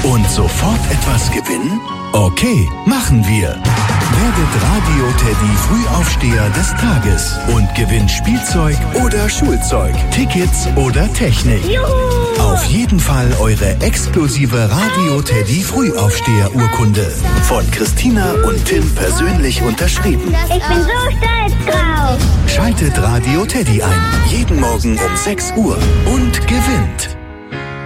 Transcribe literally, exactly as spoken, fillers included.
Und sofort etwas gewinnen? Okay, machen wir. Werdet Radio Teddy Frühaufsteher des Tages und gewinnt Spielzeug oder Schulzeug, Tickets oder Technik. Juhu! Auf jeden Fall eure exklusive Radio Teddy Frühaufsteher Urkunde. Von Christina und Tim persönlich unterschrieben. Ich bin so stolz drauf. Schaltet Radio Teddy ein. Jeden Morgen um sechs Uhr und gewinnt.